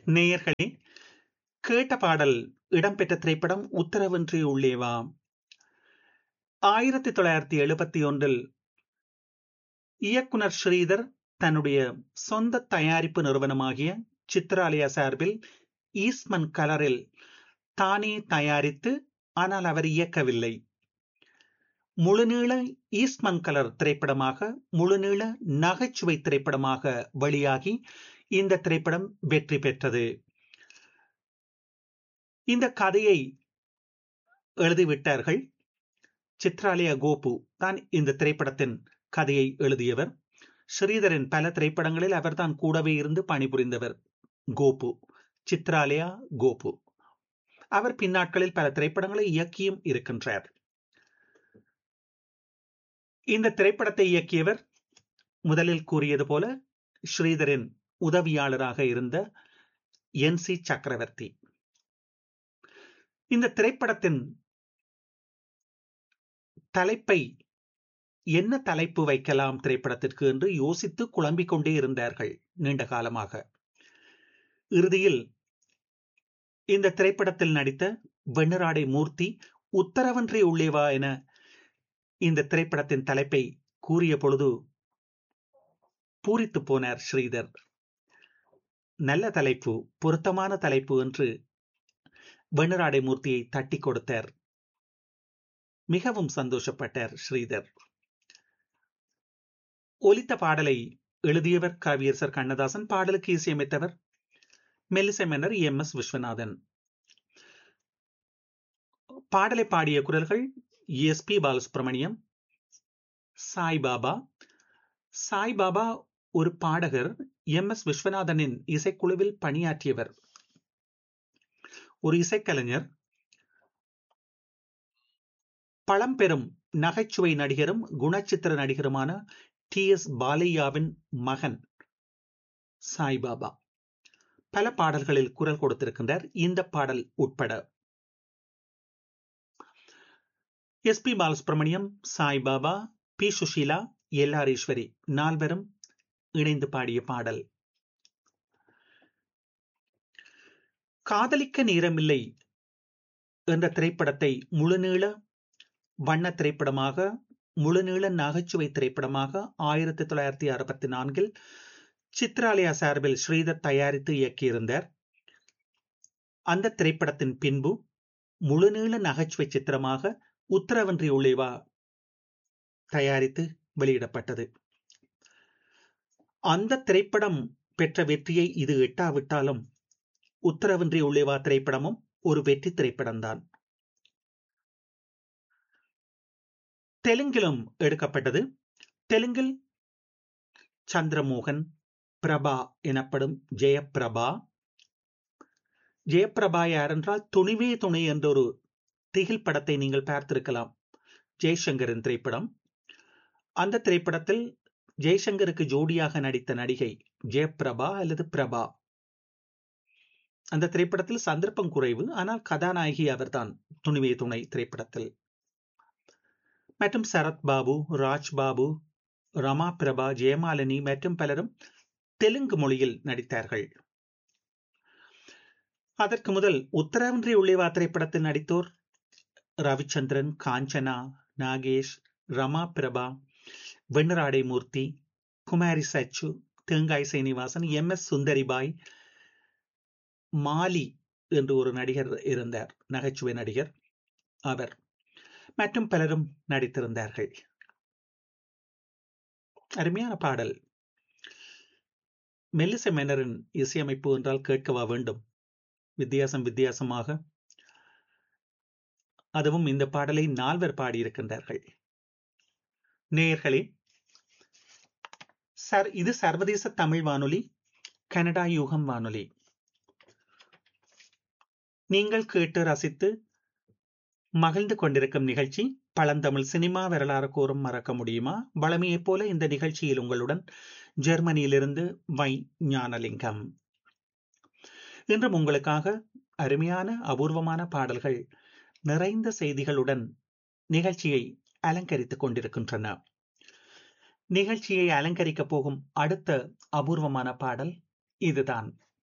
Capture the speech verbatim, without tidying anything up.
நேயர்களே, கேட்ட பாடல் இடம்பெற்ற திரைப்படம் உத்தரவின்றி உள்ளே வா. ஆயிரத்தி தொள்ளாயிரத்தி எழுபத்தி ஒன்றில் இயக்குனர் ஸ்ரீதர் தன்னுடைய சொந்த தயாரிப்பு நிறுவனமாகிய சித்ராலயா சார்பில் ஈஸ்ட்மன் கலரில் தானே தயாரித்து, ஆனால் அவர் இயக்கவில்லை. முழுநீள ஈஸ்ட்மன் கலர் திரைப்படமாக, முழுநீள நகைச்சுவை திரைப்படமாக வெளியாகி இந்த திரைப்படம் வெற்றி பெற்றது. இந்த கதையை எழுதிவிட்டார்கள். சித்ராலயா கோபு தான் இந்த திரைப்படத்தின் கதையை எழுதியவர். ஸ்ரீதரின் பல திரைப்படங்களில் அவர்தான் கூடவே இருந்து பணிபுரிந்தவர். கோபு, சித்ராலயா கோபு. அவர் பின்னாட்களில் பல திரைப்படங்களை இயக்கியும் இருக்கின்றார். இந்த திரைப்படத்தை இயக்கியவர் முதலில் கூறியது போல ஸ்ரீதரின் உதவியாளராக இருந்த என் சி சக்கரவர்த்தி. இந்த திரைப்படத்தின் தலைப்பை என்ன தலைப்பு வைக்கலாம் திரைப்படத்திற்கு என்று யோசித்து குழம்பிக் கொண்டே இருந்தார்கள் நீண்ட காலமாக. இறுதியில் இந்த திரைப்படத்தில் நடித்த வெண்ணிராடை மூர்த்தி உத்தரவன்றி உள்ளே வா என இந்த திரைப்படத்தின் தலைப்பை கூறிய பொழுது பூரித்து போனார் ஸ்ரீதர். நல்ல தலைப்பு, பொருத்தமான தலைப்பு என்று வெண்ணிராடை மூர்த்தியை தட்டி கொடுத்தார். மிகவும் சந்தோஷப்பட்டார் ஸ்ரீதர். ஒலித்த பாடலை எழுதியவர் கவியரசர் கண்ணதாசன், பாடலுக்கு இசையமைத்தவர் மெல்லிசை மன்னர் எம் எஸ் விஸ்வநாதன். பாடலை பாடிய குரல்கள் எஸ் பி பாலசுப்ரமணியம், சாய்பாபா. சாய்பாபா ஒரு பாடகர், எம் எஸ் விஸ்வநாதனின் இசைக்குழுவில் பணியாற்றியவர், ஒரு இசைக்கலைஞர். பழம்பெரும் நகைச்சுவை நடிகரும் குணச்சித்திர நடிகருமான டி எஸ் பாலையாவின் மகன் சாய்பாபா. பல பாடல்களில் குரல் கொடுத்திருக்கின்றார், இந்த பாடல் உட்பட. S B Balasubramaniam, Saibaba, B Sushila, L R Eswari நால்வரும் இணைந்து பாடிய பாடல். காதலிக்க நேரமில்லை என்ற திரைப்படத்தை முழுநீள வண்ண திரைப்படமாக, முழுநீள நகைச்சுவை திரைப்படமாக ஆயிரத்தி தொள்ளாயிரத்தி அறுபத்தி நான்கில் சித்ராலயா சார்பில் ஸ்ரீதர் தயாரித்து இயக்கியிருந்தார். அந்த திரைப்படத்தின் பின்பு முழுநீள நகைச்சுவை சித்திரமாக உத்தரவன்றி உள்ளே வா தயாரித்து வெளியிடப்பட்டது. அந்த திரைப்படம் பெற்ற வெற்றியை இது எட்டாவிட்டாலும் உத்தரவன்றி உள்ளே வா திரைப்படமும் ஒரு வெற்றி திரைப்படம்தான். தெலுங்கிலும் எடுக்கப்பட்டது. தெலுங்கில் சந்திரமோகன், பிரபா எனப்படும் ஜெயப்பிரபா. ஜெயப்பிரபா யார் என்றால் துணிவே துணை என்ற ஒரு திகில் படத்தை நீங்கள் பார்த்திருக்கலாம், ஜெய்சங்கரின் திரைப்படம். அந்த திரைப்படத்தில் ஜெய்சங்கருக்கு ஜோடியாக நடித்த நடிகை ஜெயப்பிரபா அல்லது பிரபா. அந்த திரைப்படத்தில் சந்தர்ப்பம் குறைவு, ஆனால் கதாநாயகி அவர்தான் துணிவே துணை திரைப்படத்தில். மற்றும் சரத் பாபு, ராஜ் பாபு, ரமா பிரபா, ஜெயமாலினி மற்றும் பலரும் தெலுங்கு மொழியில் நடித்தார்கள். அதற்கு முதல் உத்தரவன்றி உள்ளே வா திரைப்படத்தில் நடித்தோர் ரவிச்சந்திரன், காஞ்சனா, நாகேஷ், ரமா பிரபா, வெண்ணிராடை மூர்த்தி, குமாரி சச்சு, தேங்காய் சீனிவாசன், எம் எஸ் சுந்தரிபாய், மாலி என்று ஒரு நடிகர் இருந்தார், நகைச்சுவை நடிகர் அவர், மற்றும் பலரும் நடித்திருந்தார்கள். அருமையான பாடல். மெல்லிசை மன்னரின் இசையமைப்பு என்றால் கேட்கவா வேண்டும், வித்தியாசம் வித்தியாசமாக. அதுவும் இந்த பாடலை நால்வர் பாடியிருக்கின்றார்கள். நேயர்களே, சார், இது சர்வதேச தமிழ் வானொலி, கனடா யூகம் வானொலி. நீங்கள் கேட்டு ரசித்து மகிழ்ந்து கொண்டிருக்கும் நிகழ்ச்சி பழந்தமிழ் சினிமா வரலாறு கூறும் மறக்க முடியுமா. வளமையைப் போல இந்த நிகழ்ச்சியில் உங்களுடன் ஜெர்மனியிலிருந்து வை ஞானலிங்கம். இன்றும் உங்களுக்காக அருமையான அபூர்வமான பாடல்கள் நிறைந்த செய்திகளுடன் நிகழ்ச்சியை அலங்கரித்துக் கொண்டிருக்கின்றன. நிகழ்ச்சியை அலங்கரிக்கப் போகும் அடுத்த அபூர்வமான பாடல் இதுதான்.